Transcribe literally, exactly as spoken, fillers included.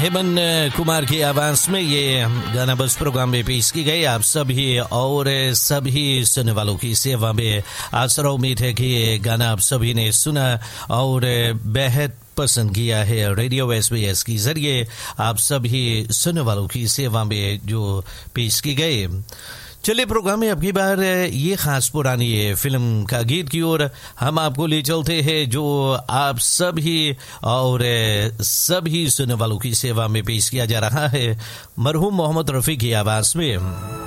हेमंत कुमार की आवाज में ये गाना बस प्रोग्राम में पेश की गई आप सभी और सभी सुनने वालों की सेवा में। आशा उम्मीद है कि ये गाना आप सभी ने सुना और बेहद पसंद किया है। रेडियो एसबीएस के जरिए आप सभी सुनने वालों की सेवा में जो पेश की गई। चलिए प्रोग्राम में अब की बार ये खास पुरानी फिल्म का गीत की ओर हम आपको ले चलते हैं जो आप सभी और सभी सुनने वालों की सेवा में पेश किया जा रहा है मरहूम मोहम्मद रफ़ी की आवाज़ में।